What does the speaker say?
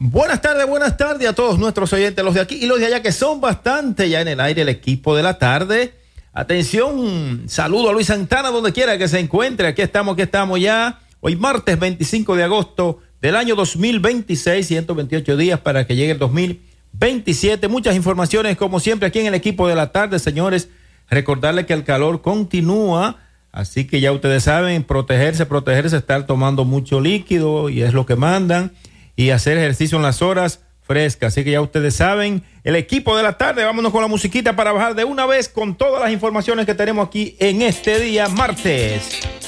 Buenas tardes a todos nuestros oyentes, los de aquí y los de allá, que son bastante ya en el aire, el equipo de la tarde. Atención, saludo a Luis Santana donde quiera que se encuentre. Aquí estamos ya. Hoy martes 25 de agosto del año 2026, 128 días para que llegue el 2027. Muchas informaciones como siempre aquí en el equipo de la tarde, señores. Recordarles que el calor continúa, así que ya ustedes saben, protegerse, estar tomando mucho líquido y es lo que mandan. Y hacer ejercicio en las horas frescas. Así que ya ustedes saben, el equipo de la tarde, vámonos con la musiquita para bajar de una vez con todas las informaciones que tenemos aquí en este día martes.